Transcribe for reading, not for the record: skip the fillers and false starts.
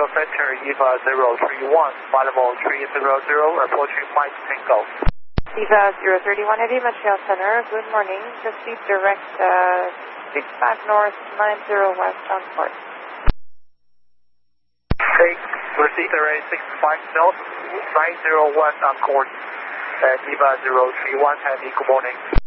Initial Center EVA 031, Malibu 300, approaching Mike Tango. EVA 031 Heavy Montreal Center, good morning. Proceed direct 65 north, 90 west on port. Okay, proceed direct 65 north, 90 west on port. EVA 031 Heavy, good morning.